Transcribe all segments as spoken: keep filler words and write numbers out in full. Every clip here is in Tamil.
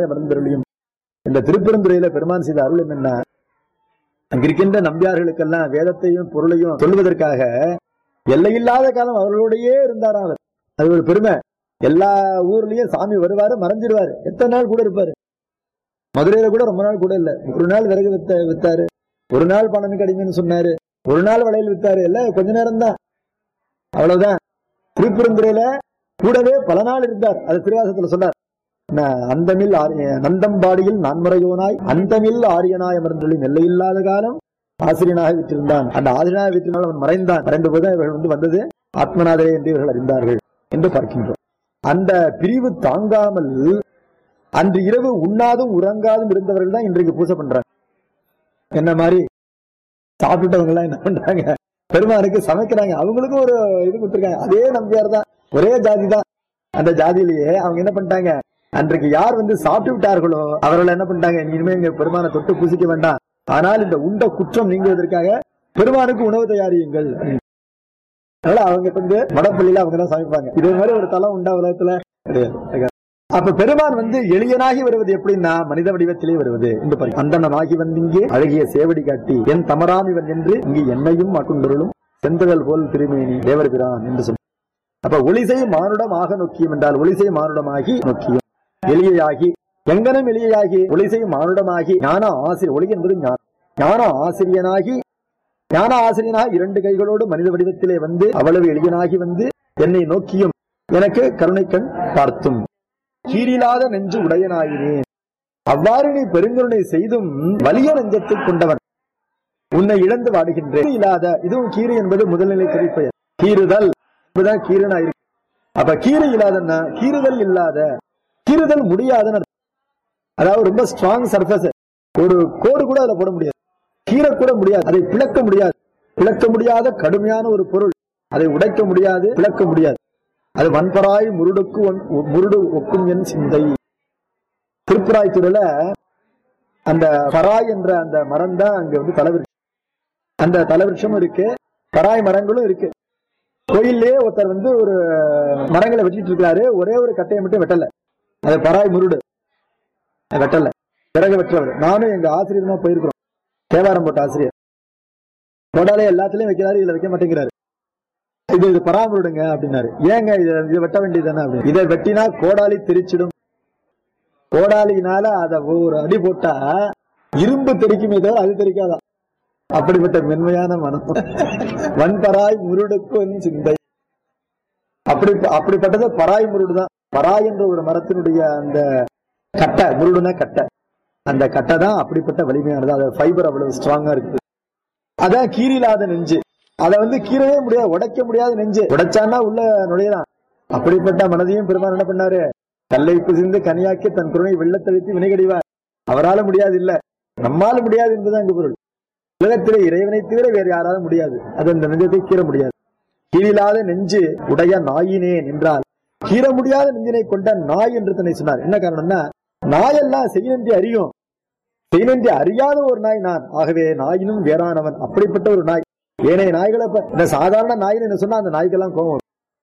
ஆசிரியனாய் மறந்தருளியும். இந்த திருப்பெருந்துறையில பெருமான் செய்த அருள் என்னன்னா, அங்கிருக்கின்ற நம்பியார்களுக்கெல்லாம் வேதத்தையும் பொருளையும் சொல்வதற்காக எல்லையில்லாத காலம் அவர்களோடையே இருந்தார் அவர். அது ஒரு பெருமை. எல்லா ஊர்லயும் சாமி வருவாரு, மறைஞ்சிருவாரு, எத்தனை நாள் கூட இருப்பாரு. மதுரையில கூட ரொம்ப நாள் கூட இல்ல. ஒரு நாள் விறகு வித்த வித்தாரு, ஒரு நாள் பணம் கிடைக்குன்னு சொன்னாரு, ஒரு நாள் வளையல் வித்தாரு, எல்லாம் கொஞ்ச நேரம் தான், அவ்வளவுதான். திருப்பெருந்துறையில கூடவே பல நாள் இருந்தார். அது திருவாசகத்துல சொன்னார். அந்தமில் நந்தம்பாடியில் நான்முறையோனாய் அந்தமில் ஆரியனாய் அமர்ந்தொழி நெல்லையில்லாத காலம் ஆசிரியனாக விற்றிருந்தான். அந்த ஆசிரியனாக விற்றினால் அவன் மறைந்தான். மறைந்த போது இவர்கள் வந்து வந்தது ஆத்மநாதரே என்று இவர்கள் அறிந்தார்கள் என்று பார்க்கின்றோம். அந்த பிரிவு தாங்காமல் அன்று இரவு உண்ணாதும் உறங்காதும் இருந்தவர்கள் தான் இன்றைக்கு பூசை பண்றாங்க. என்ன மாதிரி சாப்பிட்டவங்க எல்லாம் என்ன பண்றாங்க, பெருமானுக்கு சமைக்கிறாங்க. அவங்களுக்கும் ஒரு இது கொடுத்துருக்காங்க. அதே நம்பியார் தான், ஒரே ஜாதி தான். அந்த ஜாதியிலேயே அவங்க என்ன பண்ணிட்டாங்க, அன்றைக்கு யார் வந்து சாப்பிட்டு விட்டார்களோ அவர்கள் என்ன பண்ணிட்டாங்க, இனிமே இங்க பெருமானை தொட்டு பூசிக்க வேண்டாம், ஆனால் இந்த உண்ட குற்றம் நீங்குவதற்காக பெருமானுக்கு உணவு தயாரியுங்கள். அதனால அவங்க வந்து மடப்பள்ளியில அவங்க தான் சமைப்பாங்க. இதே மாதிரி ஒரு தலம் உண்டா உலகத்துல கிடையாது. அப்ப பெருமான் வந்து எளியனாகி வருவது எப்படின்னா மனித வடிவத்திலே வருவது. அந்தனாகி வந்து இங்கே அழகிய சேவடி காட்டி என் தமராமிவன் என்று இங்கு என்னையும் மாட்டுண்டொருளும் செந்தகல் போல் திருமேனி தேவர் பிரான் என்று சொன்ன. அப்ப ஒளிசை மானுடமாக நோக்கியும் என்றால் ஒளிசை மானுடமாகி நோக்கியும் எளியாகி எங்கனும் எளியாகி ஒளிசை மானுடமாகி ஞான ஆசிரியர். ஒளி என்பது ஞான ஞான ஆசிரியனாகி ஞான ஆசிரியனாக இரண்டு கைகளோடு மனித வடிவத்திலே வந்து அவ்வளவு எளியனாகி வந்து என்னை நோக்கியும் எனக்கு கருணை கண் பார்த்தும் கீரில்லாத நெஞ்சு உடையனாயினேன். அவ்வாறு நீ பெருங்கருணை செய்தும் வலிய நெஞ்சத்தை கொண்டவன் உன்னை இழந்து வாடுகின்றேன். இல்லாத இதுவும் கீரை என்பது முதல்நிலை குறிப்பெயர். கீறுதல் என்பதுதான் கீரனா இருக்கு. அப்ப கீரை இல்லாதன்னா கீறுதல் இல்லாத, கீறுதல் முடியாத, அதாவது ரொம்ப ஸ்ட்ராங் சர்ஃபேஸ், ஒரு கோடு கூட அதுல போட முடியாது, கீரை கூட முடியாது, அதை பிளக்க முடியாது. பிளக்க முடியாத கடுமையான ஒரு பொருள், அதை உடைக்க முடியாது, பிளக்க முடியாது. அது வன்பராய் முருடுக்கு முருடு ஒக்கும் என் சிந்தை. திருப்புராய்த்துறையில அந்த பராய் என்ற அந்த மரம் தான் அங்க வந்து தலைவிருஷம். அந்த தலைவிருஷமும் இருக்கு, பராய் மரங்களும் இருக்கு. கோயிலே ஒருத்தர் வந்து ஒரு மரங்களை வெட்டிட்டு இருக்கிறாரு, ஒரே ஒரு கட்டையை மட்டும் வெட்டல, அது பராய் முருடு வெட்டல, பிறகு வெற்றவர். நானும் எங்க ஆசிரியர் தான் போயிருக்கிறோம், தேவாரம் போட்ட ஆசிரியர். கோடாலே எல்லாத்துலயும் வைக்கிறாரு, இதுல வைக்க மாட்டேங்கிறாரு. இது இது பராமரிடுங்க அப்படின்னாரு. ஏங்க இது வெட்ட வேண்டியதானே அப்படின்னு. இதை வெட்டினா கோடாலி தெரிச்சிடும். கோடாலினால அதை ஒரு அடி போட்டா இரும்பு தெரிக்குமே தவிர அது தெரிக்காதான். அப்படிப்பட்ட மென்மையான மனம். வன்பராய் முருடுக்கும் சிந்தை. அப்படி அப்படிப்பட்டது பராய் முருடுதான். பராய் என்ற ஒரு மரத்தினுடைய அந்த கட்டை, முருடுனா கட்டை, அந்த கட்டை தான் அப்படிப்பட்ட வலிமையானது. அது ஃபைபர் அவ்வளவு ஸ்ட்ராங்கா இருக்குது. அதான் கீரில்லாத நெஞ்சு. அதை வந்து கீரவே முடியாது, உடைக்க முடியாது நெஞ்சு. உடைச்சான்னா உள்ள நுழையலாம். அப்படிப்பட்ட மனதையும் பெருமான் என்ன பண்ணாரு, கல்லை புசிந்து கனியாக்கி தன் குருணை வெள்ளத்தழித்து வினைகடிவார். அவரால முடியாது இல்ல, நம்மால முடியாது என்பதுதான் இங்கு பொருள். உலகத்திலே இறைவனை தவிர வேறு யாராலும் முடியாது. அது அந்த நெஞ்சத்தை கீற முடியாது. கீழில்லாத நெஞ்சு உடைய நாயினேன் என்றால் கீற முடியாத நெஞ்சினை கொண்ட நாய் என்று தன்னை சொன்னார். என்ன காரணம்னா, நாயெல்லாம் செய்யநன்றி அறியும், செய்யநன்றி அறியாத ஒரு நாய் நான். ஆகவே நாயினும் வேறானவன். அப்படிப்பட்ட ஒரு நாய். ஏனைய நாய்களை இந்த சாதாரண நாயின்னு என்ன சொன்னா அந்த நாய்க்கெல்லாம் கோபம்.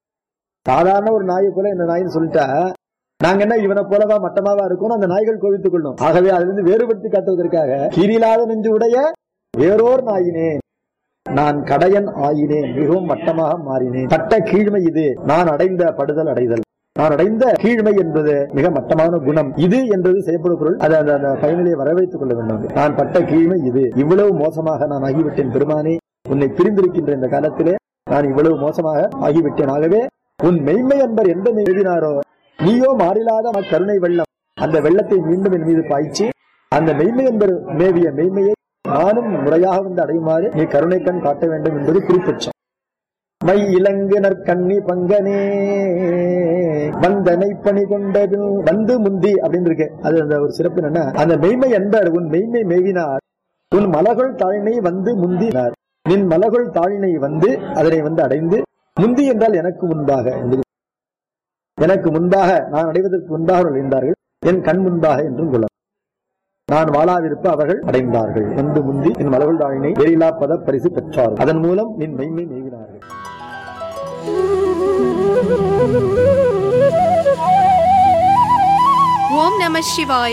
சாதாரண ஒரு நாயை போல இந்த நாயின்னு சொல்லிட்டா நாங்க என்ன இவனை போலவா மட்டமாவா இருக்கணும், அந்த நாய்கள் கோவித்துக் கொள்ளும். ஆகவே அதிலிருந்து வேறுபடுத்தி காட்டுவதற்காக கீரில்லாத நெஞ்சு உடைய வேறோர் நாயினேன், நான் கடையன் ஆயினேன், மிகவும் மட்டமாக மாறினேன். பட்ட கீழ்மை இது, நான் அடைந்த படுதல் அடைதல். நான் அடைந்த கீழ்மை என்பது மிக மட்டமான குணம். இது என்பது செய்யப்படும் பொருள். அதை அந்த பயனிலே வரவைத்துக் கொள்ள வேண்டும். நான் பட்ட கீழ்மை இது, இவ்வளவு மோசமாக நான் ஆகிவிட்டேன் பெருமானே, உன்னை பிரிந்திருக்கின்ற இந்த காலத்திலே நான் இவ்வளவு மோசமாக ஆகிவிட்டேன். ஆகவே உன் மெய்மை என்பர் எந்த எழுதினாரோ நீயோ மாறிலாத கருணை வெள்ளம், அந்த வெள்ளத்தை மீண்டும் என் மீது பாய்ச்சி அந்த மெய்மை என்பர் மேவிய மெய்மையை நானும் முறையாக வந்து அடையுமாறு நீ கருணை கண் காட்ட வேண்டும் என்பது குறிப்பிட்டோம். மை இளங்குனர் கண்ணி பங்கனே வந்தனை பணி கொண்டது வந்து முந்தி அப்படின்னு இருக்கு. அது அந்த ஒரு சிறப்பு என்னன்னா, அந்த மெய்மை என்பர் உன் மெய்மை மேவினார், உன் மலர்கள் தாழினை வந்து முந்தினார். நின் மலர்கள் தாழினை வந்து அதனை வந்து அடைந்து முந்தி என்றால் எனக்கு முன்பாக, எனக்கு முன்பாக நான் அடைவதற்கு முன்பாக அடைந்தார்கள், என் கண் முன்பாக என்றும் கொள்ள நான் வாழாவிருப்ப அவர்கள் அடைந்தார்கள். வந்து முந்தி என் மலர்கள் தாழினை எரிலா பத பரிசு பெற்றார்கள். அதன் மூலம் நின் மெய்மை மேவினார்கள். ஓம் நம சிவாய.